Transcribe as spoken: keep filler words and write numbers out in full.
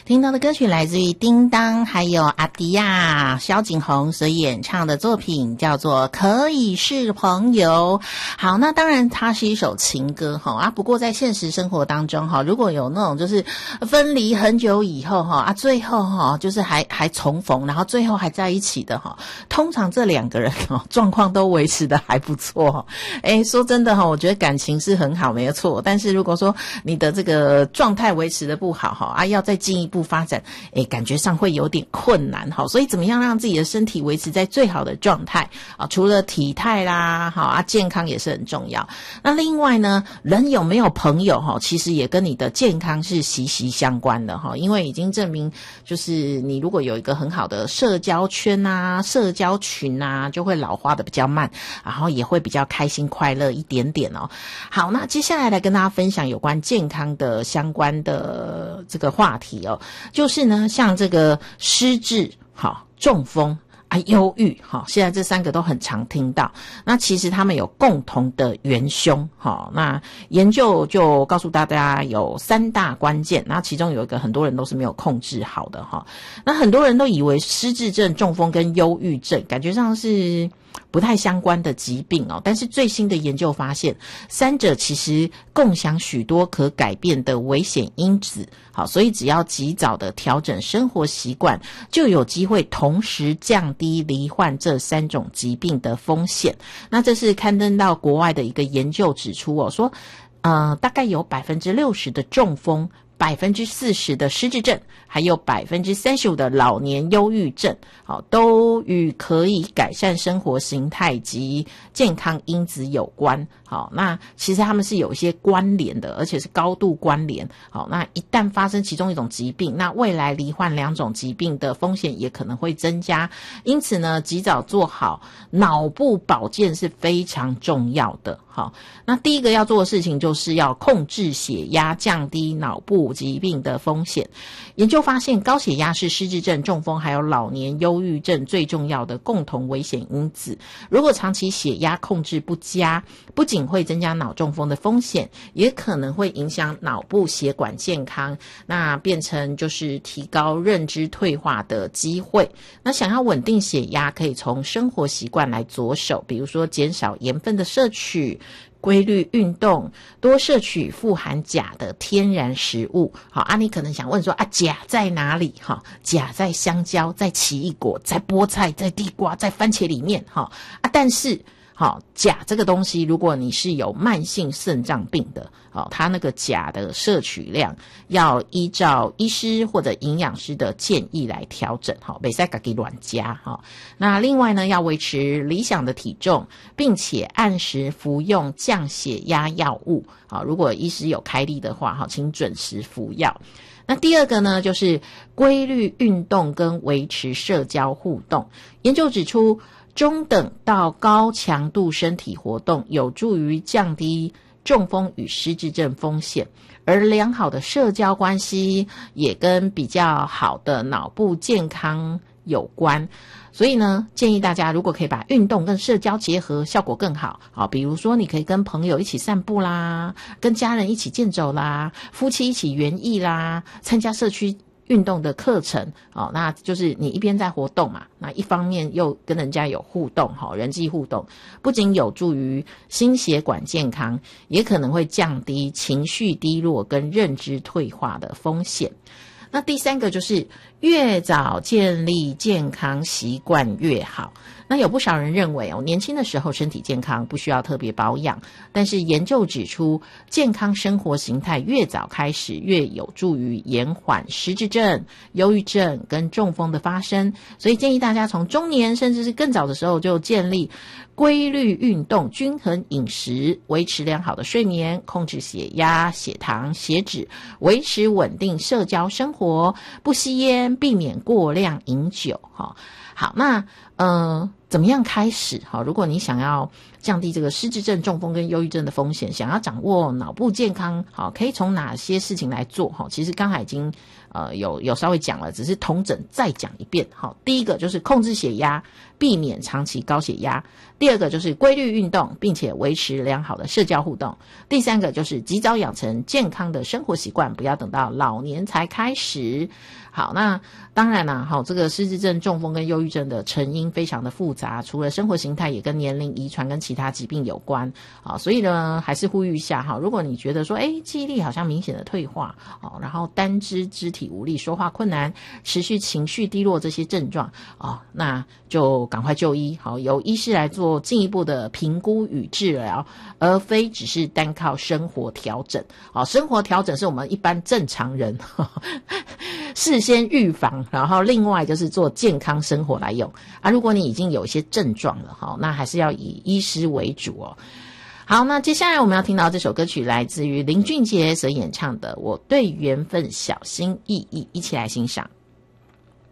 听到的歌曲来自于叮当还有阿迪亚、萧景宏所演唱的作品叫做可以是朋友。好，那当然它是一首情歌啊，不过在现实生活当中如果有那种就是分离很久以后啊，最后就是还还重逢，然后最后还在一起的，通常这两个人状况都维持的还不错。诶说真的我觉得感情是很好没有错，但是如果说你的这个状态维持的不好啊，要再进一步发展，诶感觉上会有点困难。所以怎么样让自己的身体维持在最好的状态啊？除了体态啦好啊，健康也是很重要。那另外呢，人有没有朋友其实也跟你的健康是息息相关的，因为已经证明就是你如果有一个很好的社交圈啊、社交群啊，就会老化的比较慢，然后也会比较开心快乐一点点哦。好，那接下来来跟大家分享有关健康的相关的这个话题哦，就是呢像这个失智、好中风啊、忧郁，好，现在这三个都很常听到。那其实他们有共同的元凶，好，那研究就告诉大家有三大关键，那其中有一个很多人都是没有控制好的哈。那很多人都以为失智症、中风跟忧郁症感觉上是不太相关的疾病哦，但是最新的研究发现，三者其实共享许多可改变的危险因子。好，所以只要及早的调整生活习惯，就有机会同时降低罹患这三种疾病的风险。那这是刊登到国外的一个研究指出哦，说呃，大概有 百分之六十 的中风，百分之四十 的失智症，还有 百分之三十五 的老年忧郁症，好，都与可以改善生活形态及健康因子有关。好，那其实他们是有一些关联的，而且是高度关联。好，那一旦发生其中一种疾病，那未来罹患两种疾病的风险也可能会增加。因此呢，及早做好脑部保健是非常重要的。好，那第一个要做的事情就是要控制血压，降低脑部疾病的风险。研究发现，高血压是失智症、中风还有老年忧郁症最重要的共同危险因子。如果长期血压控制不佳，不仅会增加脑中风的风险，也可能会影响脑部血管健康，那变成就是提高认知退化的机会。那想要稳定血压，可以从生活习惯来着手，比如说减少盐分的摄取，规律运动，多摄取富含钾的天然食物。好啊，你可能想问说啊，钾在哪里？哈，钾在香蕉，在奇异果，在菠菜，在地瓜，在番茄里面。哈啊，但是好，钾这个东西，如果你是有慢性肾脏病的，好，它那个钾的摄取量要依照医师或者营养师的建议来调整，好，不可以自己乱加。好，那另外呢，要维持理想的体重，并且按时服用降血压药物。好，如果医师有开立的话，好，请准时服药。那第二个呢，就是规律运动跟维持社交互动。研究指出，中等到高强度身体活动有助于降低中风与失智症风险，而良好的社交关系也跟比较好的脑部健康有关。所以呢，建议大家如果可以把运动跟社交结合，效果更好。好，比如说你可以跟朋友一起散步啦，跟家人一起健走啦，夫妻一起园艺啦，参加社区运动的课程。哦，那就是你一边在活动嘛，那一方面又跟人家有互动，好，人际互动不仅有助于心血管健康，也可能会降低情绪低落跟认知退化的风险。那第三个就是越早建立健康习惯越好。那有不少人认为哦，年轻的时候身体健康不需要特别保养，但是研究指出，健康生活形态越早开始，越有助于延缓失智症、忧郁症跟中风的发生。所以建议大家从中年甚至是更早的时候就建立规律运动、均衡饮食，维持良好的睡眠，控制血压、血糖、血脂，维持稳定社交生活，不吸烟，避免过量饮酒。好，那呃，怎么样开始？好，如果你想要降低这个失智症、中风跟忧郁症的风险，想要掌握脑部健康，好，可以从哪些事情来做？哈，其实刚才已经呃有有稍微讲了，只是统整再讲一遍。好，第一个就是控制血压，避免长期高血压；第二个就是规律运动，并且维持良好的社交互动；第三个就是及早养成健康的生活习惯，不要等到老年才开始。好，那当然啦，好，这个失智症、中风跟忧郁症的成因非常的复杂，除了生活形态，也跟年龄、遗传跟其他疾病有关啊。所以呢，还是呼吁一下哈，如果你觉得说，哎，记忆力好像明显的退化哦，然后单肢、肢体无力、说话困难、持续情绪低落这些症状哦，那就赶快就医，好，由医师来做进一步的评估与治疗，而非只是单靠生活调整。好，生活调整是我们一般正常人呵呵事先预防，然后另外就是做健康生活来用啊。如果你已经有一些症状了，好，那还是要以医师为主哦。好，那接下来我们要听到这首歌曲来自于林俊杰所演唱的《我对缘分小心翼翼》，一起来欣赏。